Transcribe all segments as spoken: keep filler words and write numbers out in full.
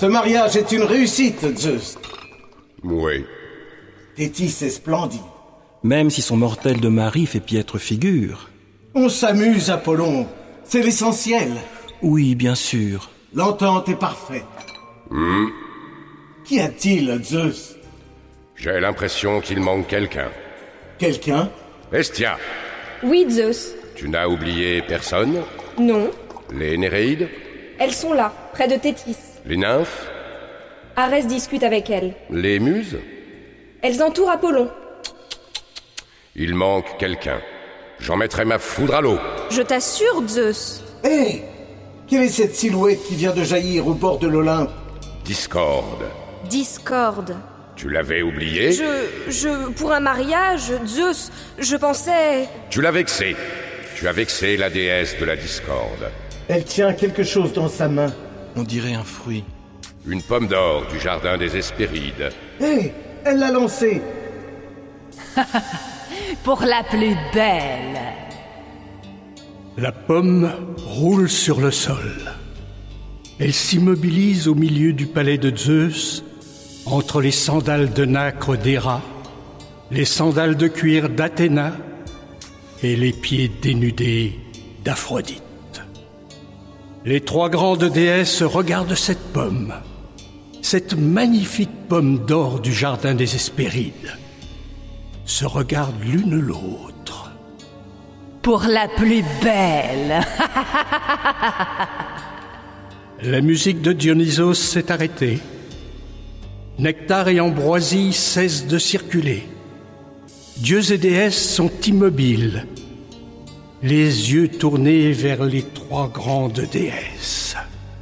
Ce mariage est une réussite, Zeus. Oui. Thétis est splendide. Même si son mortel de mari fait piètre figure. On s'amuse, Apollon. C'est l'essentiel. Oui, bien sûr. L'entente est parfaite. Hmm. Qu'y a-t-il, Zeus? J'ai l'impression qu'il manque quelqu'un. Quelqu'un? Hestia, Oui, Zeus. tu n'as oublié personne? Non. Les Néréides? Elles sont là, près de Thétis. Les nymphes? Arès discute avec elles. Les muses? Elles entourent Apollon. Il manque quelqu'un. J'en mettrai ma foudre à l'eau. Je t'assure, Zeus. Hé! Hey, quelle est cette silhouette qui vient de jaillir au bord de l'Olympe? Discorde. Discorde. Tu l'avais oublié? Je... je... Pour un mariage, Zeus, je pensais... Tu l'as vexé. Tu as vexé la déesse de la discorde. Elle tient quelque chose dans sa main. On dirait un fruit. Une pomme d'or du jardin des Hespérides. Hé! Hey, elle l'a lancée. Pour la plus belle. La pomme roule sur le sol. Elle s'immobilise au milieu du palais de Zeus, entre les sandales de nacre d'Héra, les sandales de cuir d'Athéna et les pieds dénudés d'Aphrodite. Les trois grandes déesses regardent cette pomme, cette magnifique pomme d'or du jardin des Hespérides, se regardent l'une l'autre. Pour la plus belle. La musique de Dionysos s'est arrêtée. Nectar et ambroisie cessent de circuler. Dieux et déesses sont immobiles, les yeux tournés vers les trois grandes déesses.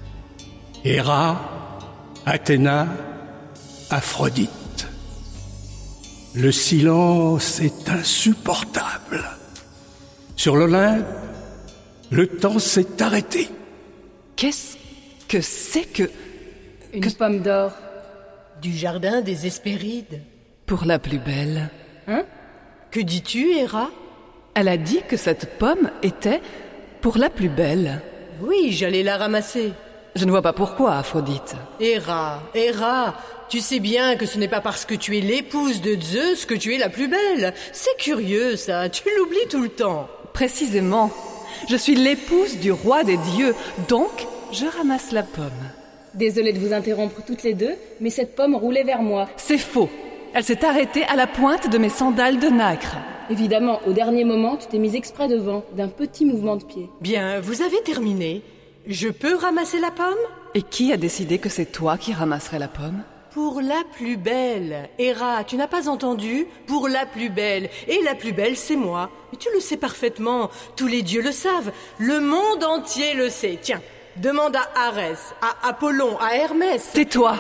Héra, Athéna, Aphrodite. Le silence est insupportable. Sur l'Olympe, le temps s'est arrêté. Qu'est-ce que c'est que... Une que... pomme d'or du jardin des Hespérides. Pour la plus belle. Hein? Que dis-tu, Héra? Elle a dit que cette pomme était pour la plus belle. Oui, j'allais la ramasser. Je ne vois pas pourquoi, Aphrodite. Héra, Héra, tu sais bien que ce n'est pas parce que tu es l'épouse de Zeus que tu es la plus belle. C'est curieux, ça, tu l'oublies tout le temps. Précisément. Je suis l'épouse du roi des dieux, donc je ramasse la pomme. Désolée de vous interrompre toutes les deux, mais cette pomme roulait vers moi. C'est faux. Elle s'est arrêtée à la pointe de mes sandales de nacre. Évidemment, au dernier moment, tu t'es mise exprès devant, d'un petit mouvement de pied. Bien, vous avez terminé. Je peux ramasser la pomme? Et qui a décidé que c'est toi qui ramasserais la pomme? Pour la plus belle. Héra, tu n'as pas entendu? Pour la plus belle. Et la plus belle, c'est moi. Mais tu le sais parfaitement. Tous les dieux le savent. Le monde entier le sait. Tiens, demande à Arès, à Apollon, à Hermès. Tais-toi.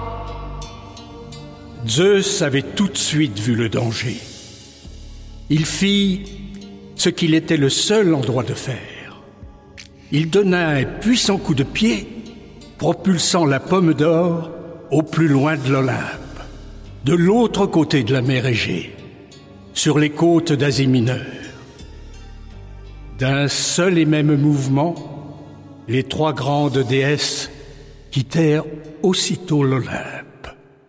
Zeus avait tout de suite vu le danger. Il fit ce qu'il était le seul en droit de faire. Il donna un puissant coup de pied, propulsant la pomme d'or au plus loin de l'Olympe, de l'autre côté de la mer Égée, sur les côtes d'Asie mineure. D'un seul et même mouvement, les trois grandes déesses quittèrent aussitôt l'Olympe.